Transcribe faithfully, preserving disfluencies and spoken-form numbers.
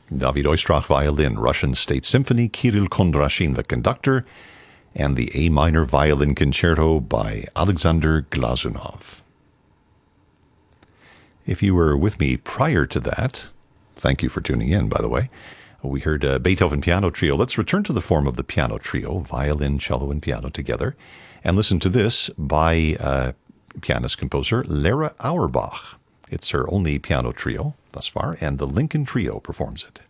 David Oistrakh violin, Russian State Symphony, Kirill Kondrashin the conductor, and the A minor violin concerto by Alexander Glazunov. If you were with me prior to that, thank you for tuning in, by the way. We heard a Beethoven Piano Trio. Let's return to the form of the piano trio, violin, cello, and piano together, and listen to this by uh, pianist-composer Lera Auerbach. It's her only piano trio thus far, and the Lincoln Trio performs it.